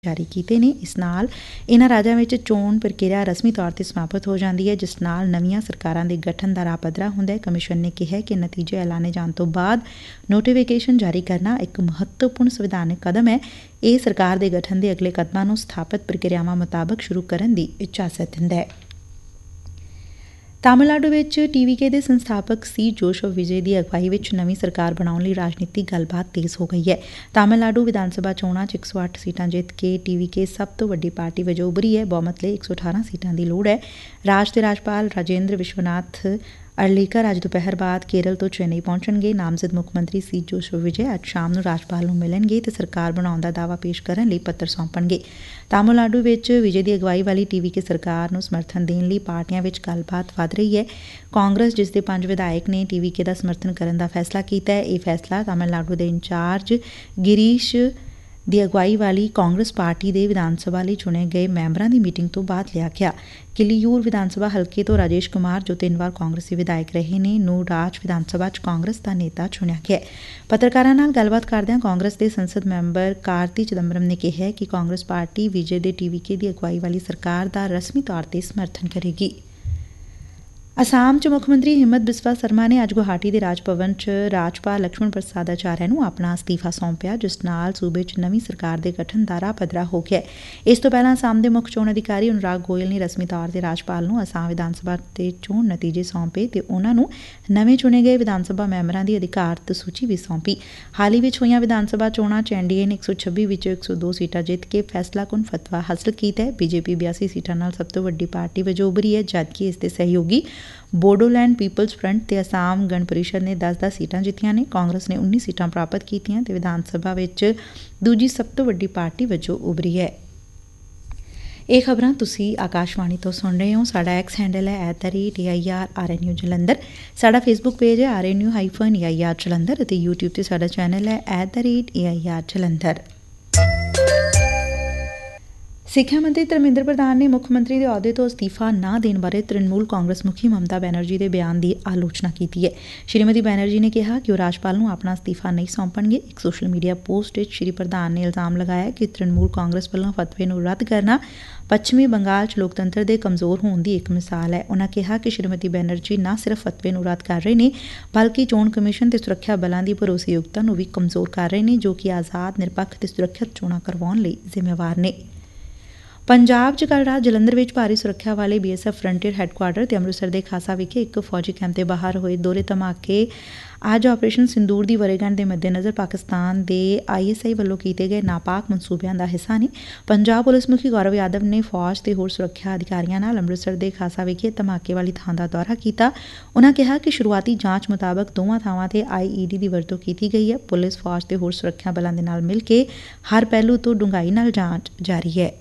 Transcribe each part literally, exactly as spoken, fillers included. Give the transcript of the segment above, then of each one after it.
ਜਾਰੀ ਕੀਤੇ ਨੇ। ਇਸ ਨਾਲ ਇਨ੍ਹਾਂ ਰਾਜਾਂ ਵਿੱਚ ਚੋਣ ਪ੍ਰਕਿਰਿਆ ਰਸਮੀ ਤੌਰ ਤੇ ਸਮਾਪਤ ਹੋ ਜਾਂਦੀ ਹੈ, ਜਿਸ ਨਾਲ ਨਵੀਆਂ ਸਰਕਾਰਾਂ ਦੇ ਗਠਨ ਦਾ ਰਾਹ ਪੱਧਰਾ ਹੁੰਦਾ ਹੈ। ਕਮਿਸ਼ਨ ਨੇ ਕਿਹਾ ਕਿ ਨਤੀਜੇ ਐਲਾਨੇ ਜਾਣ ਤੋਂ ਬਾਅਦ ਨੋਟੀਫਿਕੇਸ਼ਨ ਜਾਰੀ ਕਰਨਾ ਇੱਕ ਮਹੱਤਵਪੂਰਨ ਸੰਵਿਧਾਨਕ ਕਦਮ ਹੈ। ਇਹ ਸਰਕਾਰ ਦੇ ਗਠਨ ਦੇ ਅਗਲੇ ਕਦਮਾਂ ਨੂੰ ਸਥਾਪਿਤ ਪ੍ਰਕਿਰਿਆਵਾਂ ਮੁਤਾਬਕ ਸ਼ੁਰੂ ਕਰਨ ਦੀ ਇਜਾਜ਼ਤ ਦਿੰਦਾ ਹੈ। ਤਾਮਿਲਨਾਡੂ ਵਿੱਚ ਟੀ ਵੀ ਕੇ ਦੇ ਸੰਸਥਾਪਕ ਸੀ ਜੋਸ਼ਵ ਵਿਜੇ ਦੀ ਅਗਵਾਈ ਵਿੱਚ ਨਵੀਂ ਸਰਕਾਰ ਬਣਾਉਣ ਲਈ ਰਾਜਨੀਤਿਕ ਗੱਲਬਾਤ ਤੇਜ਼ ਹੋ ਗਈ ਹੈ। ਤਾਮਿਲਨਾਡੂ ਵਿਧਾਨ ਸਭਾ ਚੋਣਾਂ ਚ ਇੱਕ ਸੌ ਅੱਠ ਸੀਟਾਂ ਜਿੱਤ ਕੇ ਟੀ ਵੀ ਕੇ ਸਭ ਤੋਂ ਵੱਡੀ ਪਾਰਟੀ ਵਜੋਂ ਉਭਰੀ ਹੈ। ਬਹੁਮਤ ਲਈ ਇੱਕ ਸੌ ਅਠਾਰਾਂ ਸੀਟਾਂ ਦੀ ਲੋੜ ਹੈ। ਰਾਜ ਦੇ ਰਾਜਪਾਲ ਰਾਜੇਂਦਰ ਵਿਸ਼ਵਨਾਥ ਅਰਲੀਕਰ ਅੱਜ ਦੁਪਹਿਰ ਬਾਅਦ ਕੇਰਲ ਤੋਂ ਚੇਨਈ ਪਹੁੰਚਣਗੇ। ਨਾਮਜ਼ਦ ਮੁੱਖ ਮੰਤਰੀ ਸੀ ਜੋਸ਼ਵ ਵਿਜੇ ਅੱਜ ਸ਼ਾਮ ਨੂੰ ਰਾਜਪਾਲ ਨੂੰ ਮਿਲਣਗੇ ਤੇ ਸਰਕਾਰ ਬਣਾਉਣ ਦਾ ਦਾਅਵਾ ਪੇਸ਼ ਕਰਨ ਲਈ ਪੱਤਰ ਸੌਂਪਣਗੇ। ਤਾਮਿਲਨਾਡੂ ਵਿੱਚ ਵਿਜੇ ਦੀ ਅਗਵਾਈ ਵਾਲੀ ਟੀ ਵੀ ਕੇ ਸਰਕਾਰ ਨੂੰ ਸਮਰਥਨ ਦੇਣ ਲਈ ਪਾਰਟੀਆਂ ਵਿੱਚ ਗੱਲਬਾਤ ਵਧ ਰਹੀ ਹੈ। ਕਾਂਗਰਸ, ਜਿਸ ਦੇ ਪੰਜ ਵਿਧਾਇਕ ਨੇ ਟੀ ਵੀ ਕੇ ਦਾ ਸਮਰਥਨ ਕਰਨ ਦਾ ਫੈਸਲਾ ਕੀਤਾ ਹੈ। ਇਹ ਫੈਸਲਾ ਤਾਮਿਲਨਾਡੂ ਦੇ ਇੰਚਾਰਜ ਗਿਰੀਸ਼ ਦੀ ਅਗਵਾਈ ਵਾਲੀ ਕਾਂਗਰਸ ਪਾਰਟੀ ਦੇ ਵਿਧਾਨ ਸਭਾ ਲਈ ਚੁਣੇ ਗਏ ਮੈਂਬਰਾਂ ਦੀ ਮੀਟਿੰਗ ਤੋਂ ਬਾਅਦ ਲਿਆ ਗਿਆ। ਕਿਲੀਯੂਰ ਵਿਧਾਨ ਸਭਾ ਹਲਕੇ ਤੋਂ ਰਾਜੇਸ਼ ਕੁਮਾਰ, ਜੋ ਤਿੰਨ ਵਾਰ ਕਾਂਗਰਸੀ ਵਿਧਾਇਕ ਰਹੇ ਨੇ, ਨੂੰ ਰਾਜ ਵਿਧਾਨ ਸਭਾ ਚ ਕਾਂਗਰਸ ਦਾ ਨੇਤਾ ਚੁਣਿਆ ਗਿਆ। ਪੱਤਰਕਾਰਾਂ ਨਾਲ ਗੱਲਬਾਤ ਕਰਦਿਆਂ ਕਾਂਗਰਸ ਦੇ ਸੰਸਦ ਮੈਂਬਰ ਕਾਰਤੀ ਚਿਦੰਬਰਮ ਨੇ ਕਿਹਾ ਕਿ ਕਾਂਗਰਸ ਪਾਰਟੀ ਵਿਜੇ ਦੇ ਟੀ ਵੀ ਕੇ ਦੀ ਅਗਵਾਈ ਵਾਲੀ ਸਰਕਾਰ ਦਾ ਰਸਮੀ ਤੌਰ ਤੇ ਸਮਰਥਨ ਕਰੇਗੀ। ਅਸਾਮ ਚ ਮੁੱਖ ਮੰਤਰੀ ਹਿੰਮਤ ਬਿਸਵਾ ਸਰਮਾ ਨੇ ਅੱਜ ਗੁਹਾਟੀ ਦੇ ਰਾਜ ਭਵਨ ਚ ਰਾਜਪਾਲ ਲਕਸ਼ਮਣ ਪ੍ਰਸਾਦ ਆਚਾਰਿਆ ਨੂੰ ਆਪਣਾ ਅਸਤੀਫਾ ਸੌਂਪਿਆ, ਜਿਸ ਨਾਲ ਸੂਬੇ ਚ ਨਵੀਂ ਸਰਕਾਰ ਦੇ ਗਠਨ ਦਾ ਰਾਹ ਪੱਧਰਾ ਹੋ ਗਿਆ। ਇਸ ਤੋਂ ਪਹਿਲਾਂ ਅਸਾਮ ਦੇ ਮੁੱਖ ਚੋਣ ਅਧਿਕਾਰੀ ਅਨੁਰਾਗ ਗੋਇਲ ਨੇ ਰਸਮੀ ਤੌਰ ਤੇ ਰਾਜਪਾਲ ਨੂੰ ਅਸਾਮ ਵਿਧਾਨ ਸਭਾ ਦੇ ਚੋਣ ਨਤੀਜੇ ਸੌਂਪੇ ਤੇ ਉਨ੍ਹਾਂ ਨੂੰ ਨਵੇਂ ਚੁਣੇ ਗਏ ਵਿਧਾਨ ਸਭਾ ਮੈਂਬਰਾਂ ਦੀ ਅਧਿਕਾਰਤ ਸੂਚੀ ਵੀ ਸੌਂਪੀ। ਹਾਲ ਹੀ ਵਿੱਚ ਹੋਈਆਂ ਵਿਧਾਨ ਸਭਾ ਚੋਣਾਂ ਚ ਐਨ ਡੀ ਏ ਨੇ ਇੱਕ ਸੌ ਛੱਬੀ ਵਿੱਚੋਂ ਇੱਕ ਸੌ ਦੋ ਸੀਟਾਂ ਜਿੱਤ ਕੇ ਫੈਸਲਾਕੁਨ ਫਤਵਾ ਹਾਸਲ ਕੀਤਾ ਹੈ। ਬੀ ਜੇ ਪੀ ਬਿਆਸੀ ਸੀਟਾਂ ਨਾਲ ਸਭ ਤੋਂ ਵੱਡੀ ਪਾਰਟੀ ਵਜੋਂ ਉਭਰੀ ਹੈ, ਜਦਕਿ ਇਸ ਦੇ ਸਹਿਯੋਗੀ ਬੋਡੋਲੈਂਡ ਪੀਪਲਜ਼ ਫਰੰਟ ਤੇ ਅਸਾਮ ਗਣ ਪਰਿਸ਼ਦ ਨੇ ਦਸ ਦਸ ਸੀਟਾਂ ਜਿੱਤੀਆਂ ਨੇ। ਕਾਂਗਰਸ ਨੇ ਉੱਨੀ ਸੀਟਾਂ ਪ੍ਰਾਪਤ ਕੀਤੀਆਂ ਤੇ ਵਿਧਾਨ ਸਭਾ ਵਿੱਚ ਦੂਜੀ ਸਭ ਤੋਂ ਵੱਡੀ ਪਾਰਟੀ ਵਜੋਂ ਉਭਰੀ ਹੈ। ਇਹ ਖਬਰਾਂ ਤੁਸੀਂ ਆਕਾਸ਼ਵਾਣੀ ਤੋਂ ਸੁਣ ਰਹੇ ਹੋ। ਸਾਡਾ ਐਕਸ ਹੈਂਡਲ ਹੈ at the rate A I R R N U Jalandhar. ਸਾਡਾ ਫੇਸਬੁੱਕ ਪੇਜ ਹੈ R N U hyphen A I R Jalandhar ਅਤੇ ਯੂਟਿਊਬ ਤੇ ਸਾਡਾ ਚੈਨਲ ਹੈ at the rate A I R Jalandhar. ਸਿੱਖਿਆ ਮੰਤਰੀ ਧਰਮਿੰਦਰ ਪ੍ਰਧਾਨ ਨੇ ਮੁੱਖ ਮੰਤਰੀ ਦੇ ਅਹੁਦੇ ਤੋਂ ਅਸਤੀਫਾ ਨਾ ਦੇਣ ਬਾਰੇ ਤ੍ਰਿਣਮੂਲ ਕਾਂਗਰਸ ਮੁਖੀ ਮਮਤਾ ਬੈਨਰਜੀ ਦੇ ਬਿਆਨ ਦੀ ਆਲੋਚਨਾ ਕੀਤੀ ਹੈ। ਸ਼੍ਰੀਮਤੀ ਬੈਨਰਜੀ ਨੇ ਕਿਹਾ ਕਿ ਉਹ ਰਾਜਪਾਲ ਨੂੰ ਆਪਣਾ ਅਸਤੀਫਾ ਨਹੀਂ ਸੌਂਪਣਗੇ। ਇੱਕ ਸੋਸ਼ਲ ਮੀਡੀਆ ਪੋਸਟ ਵਿੱਚ ਸ਼੍ਰੀ ਪ੍ਰਧਾਨ ਨੇ ਇਲਜ਼ਾਮ ਲਗਾਇਆ ਕਿ ਤ੍ਰਿਣਮੂਲ ਕਾਂਗਰਸ ਵੱਲੋਂ ਫਤਵੇ ਨੂੰ ਰੱਦ ਕਰਨਾ ਪੱਛਮੀ ਬੰਗਾਲ ਚ ਲੋਕਤੰਤਰ ਦੇ ਕਮਜ਼ੋਰ ਹੋਣ ਦੀ ਇੱਕ ਮਿਸਾਲ ਹੈ। ਉਨ੍ਹਾਂ ਕਿਹਾ ਕਿ ਸ਼੍ਰੀਮਤੀ ਬੈਨਰਜੀ ਨਾ ਸਿਰਫ ਫਤਵੇ ਨੂੰ ਰੱਦ ਕਰ ਰਹੇ ਨੇ, ਬਲਕਿ ਚੋਣ ਕਮਿਸ਼ਨ ਤੇ ਸੁਰੱਖਿਆ ਬਲਾਂ ਦੀ ਭਰੋਸੇਯੋਗਤਾ ਨੂੰ ਵੀ ਕਮਜ਼ੋਰ ਕਰ ਰਹੇ ਨੇ, ਜੋ ਕਿ ਆਜ਼ਾਦ, ਨਿਰਪੱਖ ਤੇ ਸੁਰੱਖਿਅਤ ਚੋਣਾਂ ਕਰਵਾਉਣ ਲਈ ਜ਼ਿੰਮੇਵਾਰ ਨੇ। ਪੰਜਾਬ ਚ ਕੱਲ੍ਹ ਰਾਤ ਜਲੰਧਰ ਵਿੱਚ ਭਾਰੀ ਸੁਰੱਖਿਆ ਵਾਲੇ B S F frontier headquarter ਤੇ ਅੰਮ੍ਰਿਤਸਰ ਦੇ ਖਾਸਾ ਵਿਖੇ ਇੱਕ ਫੌਜੀ ਕੈਂਪ ਦੇ ਬਾਹਰ ਹੋਏ ਦੋਹਰੇ ਧਮਾਕੇ ਅੱਜ ਆਪਰੇਸ਼ਨ ਸਿੰਦੂਰ ਦੀ ਵਰ੍ਹੇਗੰਢ ਦੇ ਮੱਦੇਨਜ਼ਰ ਪਾਕਿਸਤਾਨ ਦੇ ਆਈ ਐਸ ਆਈ ਵੱਲੋਂ ਕੀਤੇ ਗਏ ਨਾਪਾਕ ਮਨਸੂਬਿਆਂ ਦਾ ਹਿੱਸਾ ਨੇ। ਪੰਜਾਬ ਪੁਲਿਸ ਮੁਖੀ ਗੌਰਵ ਯਾਦਵ ਨੇ ਫੌਜ ਤੇ ਹੋਰ ਸੁਰੱਖਿਆ ਅਧਿਕਾਰੀਆਂ ਨਾਲ ਅੰਮ੍ਰਿਤਸਰ ਦੇ ਖਾਸਾ ਵਿਖੇ ਧਮਾਕੇ ਵਾਲੀ ਥਾਂ ਦਾ ਦੌਰਾ ਕੀਤਾ। ਉਨ੍ਹਾਂ ਕਿਹਾ ਕਿ ਸ਼ੁਰੂਆਤੀ ਜਾਂਚ ਮੁਤਾਬਕ ਦੋਵਾਂ ਥਾਵਾਂ ਤੇ ਆਈ ਈ ਡੀ ਦੀ ਵਰਤੋਂ ਕੀਤੀ ਗਈ ਹੈ। ਪੁਲਿਸ, ਫੌਜ ਤੇ ਹੋਰ ਸੁਰੱਖਿਆ ਬਲਾਂ ਦੇ ਨਾਲ ਮਿਲ ਕੇ ਹਰ ਪਹਿਲੂ ਤੋਂ ਡੂੰਘਾਈ ਨਾਲ ਜਾਂਚ ਜਾਰੀ ਹੈ।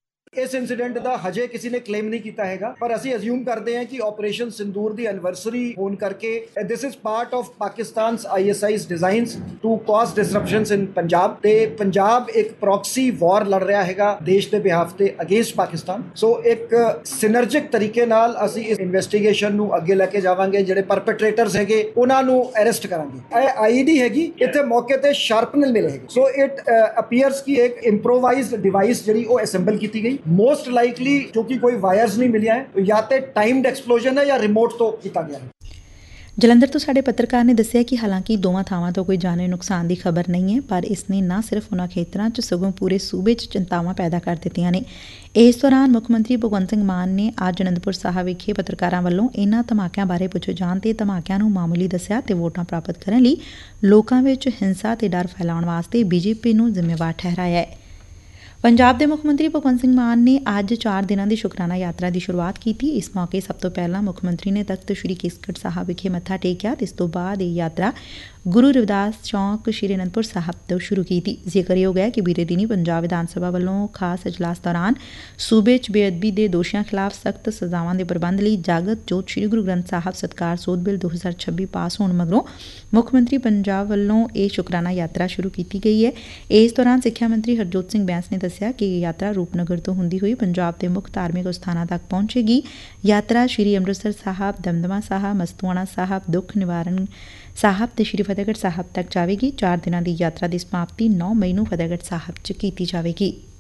ਇਸ ਇਨਸੀਡੈਂਟ ਦਾ ਹਜੇ ਕਿਸੇ ਨੇ ਕਲੇਮ ਨਹੀਂ ਕੀਤਾ ਹੈਗਾ, ਪਰ ਅਸੀਂ ਅਸਿਊਮ ਕਰਦੇ ਹਾਂ ਕਿ ਆਪਰੇਸ਼ਨ ਸਿੰਦੂਰ ਦੀ ਐਨਵਰਸਰੀ ਹੋਣ ਕਰਕੇ this is part of ਪਾਕਿਸਤਾਨਸ I S eyes designs to ਕਾਜ਼ ਡਿਸਰਪਸ਼ਨਸ ਇਨ ਪੰਜਾਬ। ਤੇ ਪੰਜਾਬ ਇੱਕ ਪ੍ਰੌਕਸੀ ਵਾਰ ਲੜ ਰਿਹਾ ਹੈਗਾ ਦੇਸ਼ ਦੇ ਬਿਹਾਫ ਤੇ ਅਗੇਂਸਟ ਪਾਕਿਸਤਾਨ। ਸੋ ਇੱਕ ਸਿਨਰਜਿਕ ਤਰੀਕੇ ਨਾਲ ਅਸੀਂ ਇਸ ਇਨਵੈਸਟੀਗੇਸ਼ਨ ਨੂੰ ਅੱਗੇ ਲੈ ਕੇ ਜਾਵਾਂਗੇ। ਜਿਹੜੇ ਪਰਪੇਟ੍ਰੇਟਰਸ ਹੈਗੇ ਉਹਨਾਂ ਨੂੰ ਅਰੈਸਟ ਕਰਾਂਗੇ। ਇਹ ਆਈ ਈ ਡੀ ਹੈਗੀ, ਇੱਥੇ ਮੌਕੇ ਤੇ ਸ਼ਾਰਪਨਰ ਮਿਲੇ ਹੈਗੇ। ਸੋ ਇਟ ਅਪੀਅਰਸ ਕਿ ਇੱਕ ਇੰਪਰੋਵਾਈਜ਼ਡ ਡਿਵਾਈਸ ਜਿਹੜੀ ਉਹ ਅਸੈਂਬਲ ਕੀਤੀ ਗਈ। ਮੋਸਟ ਲਾਈਕਲੀ ਕਿਉਂਕਿ ਕੋਈ ਵਾਇਰਸ ਨਹੀਂ ਮਿਲਿਆ ਹੈ, ਜਾਂ ਤੇ ਟਾਈਮਡ ਐਕਸਪਲੋਜ਼ਨ ਹੈ ਜਾਂ ਰਿਮੋਟ ਤੋਂ ਕੀਤਾ ਗਿਆ ਹੈ। ਜਲੰਧਰ ਤੋਂ ਸਾਡੇ ਪੱਤਰਕਾਰ ਨੇ ਦੱਸਿਆ ਕਿ ਹਾਲਾਂਕਿ ਦੋਵਾਂ ਥਾਵਾਂ ਤੋਂ ਕੋਈ ਜਾਨੀ ਨੁਕਸਾਨ ਦੀ ਖਬਰ ਨਹੀਂ ਹੈ, ਪਰ ਇਸ ਨੇ ਨਾ ਸਿਰਫ ਉਨ੍ਹਾਂ ਖੇਤਰਾਂ 'ਚ ਸਗੋਂ ਪੂਰੇ ਸੂਬੇ 'ਚ ਚਿੰਤਾਵਾਂ ਪੈਦਾ ਕਰ ਦਿੱਤੀਆਂ ਨੇ। ਇਸ ਦੌਰਾਨ ਮੁੱਖ ਮੰਤਰੀ ਭਗਵੰਤ ਸਿੰਘ ਮਾਨ ਨੇ ਅੱਜ ਅਨੰਦਪੁਰ ਸਾਹਿਬ ਵਿਖੇ ਪੱਤਰਕਾਰਾਂ ਵੱਲੋਂ ਇਨ੍ਹਾਂ ਧਮਾਕਿਆਂ ਬਾਰੇ ਪੁੱਛੇ ਜਾਣ ਤੇ ਧਮਾਕਿਆਂ ਨੂੰ ਮਾਮੂਲੀ ਦੱਸਿਆ ਤੇ ਵੋਟਾਂ ਪ੍ਰਾਪਤ ਕਰਨ ਲਈ ਲੋਕਾਂ ਵਿੱਚ ਹਿੰਸਾ ਤੇ ਡਰ ਫੈਲਾਉਣ ਵਾਸਤੇ ਬੀ ਜੇ ਪੀ ਨੂੰ ਜ਼ਿੰਮੇਵਾਰ ਠਹਿਰਾਇਆ ਹੈ। ਪੰਜਾਬ ਦੇ ਮੁੱਖ ਮੰਤਰੀ ਭਗਵੰਤ ਸਿੰਘ ਮਾਨ ਨੇ ਅੱਜ ਚਾਰ ਦਿਨਾਂ ਦੀ ਸ਼ੁਕਰਾਨਾ ਯਾਤਰਾ ਦੀ ਸ਼ੁਰੂਆਤ ਕੀਤੀ। ਇਸ ਮੌਕੇ ਸਭ ਤੋਂ ਪਹਿਲਾਂ ਮੁੱਖ ਮੰਤਰੀ ਨੇ ਤਖ਼ਤ ਸ੍ਰੀ ਕੇਸਗੜ੍ਹ ਸਾਹਿਬ ਵਿਖੇ ਮੱਥਾ ਟੇਕਿਆ ਤੇ ਇਸ ਤੋਂ ਬਾਅਦ ਇਹ ਯਾਤਰਾ ਗੁਰੂ ਰਵਿਦਾਸ ਚੌਂਕ ਸ੍ਰੀ ਅਨੰਦਪੁਰ ਸਾਹਿਬ ਤੋਂ ਸ਼ੁਰੂ ਕੀਤੀ। ਜ਼ਿਕਰਯੋਗ ਹੈ ਕਿ ਬੀਤੇ ਦਿਨੀ ਪੰਜਾਬ ਵਿਧਾਨ ਸਭਾ ਵੱਲੋਂ ਖਾਸ ਇਜਲਾਸ ਦੌਰਾਨ ਸੂਬੇ 'ਚ ਬੇਅਦਬੀ ਦੇ ਦੋਸ਼ੀਆਂ ਖਿਲਾਫ਼ ਸਖ਼ਤ ਸਜ਼ਾਵਾਂ ਦੇ ਪ੍ਰਬੰਧ ਲਈ ਜਾਗਤ ਜੋਤ ਸ੍ਰੀ ਗੁਰੂ ਗ੍ਰੰਥ ਸਾਹਿਬ ਸਤਿਕਾਰ ਸੋਧ ਬਿੱਲ ਦੋ ਹਜ਼ਾਰ ਛੱਬੀ ਪਾਸ ਹੋਣ ਮਗਰੋਂ ਮੁੱਖ ਮੰਤਰੀ ਪੰਜਾਬ ਵੱਲੋਂ ਇਹ ਸ਼ੁਕਰਾਨਾ ਯਾਤਰਾ ਸ਼ੁਰੂ ਕੀਤੀ ਗਈ ਹੈ। ਇਸ ਦੌਰਾਨ ਸਿੱਖਿਆ ਮੰਤਰੀ ਹਰਜੋਤ ਸਿੰਘ ਬੈਂਸ ਨੇ ਦੱਸਿਆ ਕਿ ਇਹ ਯਾਤਰਾ ਰੂਪਨਗਰ ਤੋਂ ਹੁੰਦੀ ਹੋਈ ਪੰਜਾਬ ਦੇ ਮੁੱਖ ਧਾਰਮਿਕ ਸਥਾਨਾਂ ਤੱਕ ਪਹੁੰਚੇਗੀ। ਯਾਤਰਾ ਸ੍ਰੀ ਅੰਮ੍ਰਿਤਸਰ ਸਾਹਿਬ, ਦਮਦਮਾ ਸਾਹਿਬ, ਮਸਤੂਆਣਾ ਸਾਹਿਬ, ਦੁੱਖ ਨਿਵਾਰਨ ਸਾਹਿਬ ਤੇ ਸ੍ਰੀ ਫਤਿਹਗੜ੍ਹ ਸਾਹਿਬ ਤੱਕ ਜਾਵੇਗੀ। ਚਾਰ ਦਿਨਾਂ ਦੀ ਯਾਤਰਾ ਦੀ ਸਮਾਪਤੀ ਨੌ ਮਈ ਨੂੰ ਫਤਿਹਗੜ੍ਹ ਸਾਹਿਬ 'ਚ ਕੀਤੀ ਜਾਵੇਗੀ।